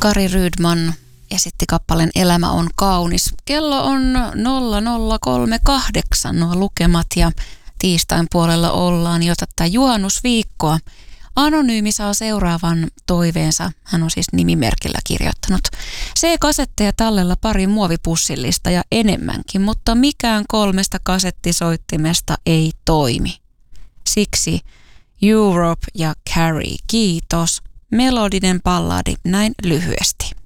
Kari Rydman esitti kappaleen Elämä on kaunis. Kello on 0038 nuo lukemat ja tiistain puolella ollaan jo tätä juhannusviikkoa. Anonyymi saa seuraavan toiveensa. Hän on siis nimimerkillä kirjoittanut. C-kasetteja tallella pari muovipussillista ja enemmänkin, mutta mikään 3 kasettisoittimesta ei toimi. Siksi Europe ja Carrie, kiitos. Melodinen balladi näin lyhyesti.